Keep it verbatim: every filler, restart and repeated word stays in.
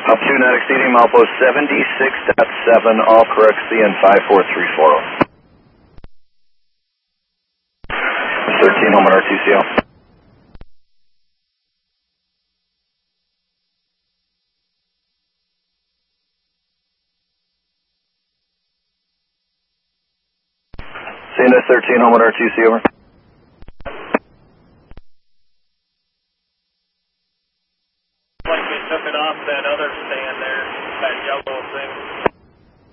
Up two, not exceeding milepost seventy-six point seven, all correct, C N five four three four zero. thirteen, home on R T C L. C N S thirteen, home on R T C, over. Like we took it off that other